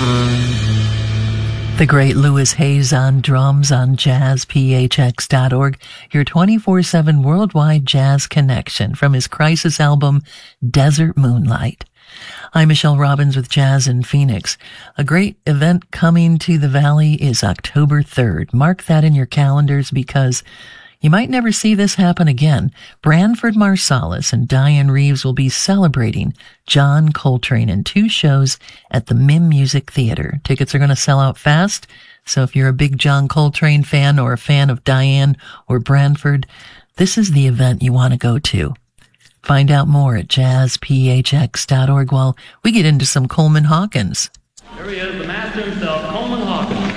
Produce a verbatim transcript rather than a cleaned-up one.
The great Louis Hayes on drums on jazz p h x dot org, your twenty-four seven worldwide jazz connection from his Crisis album, Desert Moonlight. I'm Michelle Robbins with Jazz in Phoenix. A great event coming to the Valley is October third. Mark that in your calendars because you might never see this happen again. Branford Marsalis and Diane Reeves will be celebrating John Coltrane in two shows at the Mim Music Theater. Tickets are going to sell out fast, so if you're a big John Coltrane fan or a fan of Diane or Branford, this is the event you want to go to. Find out more at jazz p h x dot org while we get into some Coleman Hawkins. Here he is, the master himself, Coleman Hawkins.